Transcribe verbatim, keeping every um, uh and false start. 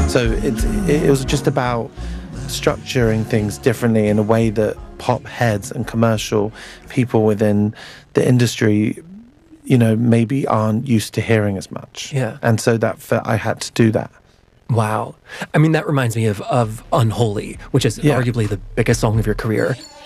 So it, it, it was just about structuring things differently in a way that pop heads and commercial people within the industry, you know, maybe aren't used to hearing as much. Yeah. And so that felt, I had to do that. Wow. I mean, that reminds me of, of Unholy, which is Yeah. arguably the biggest song of your career.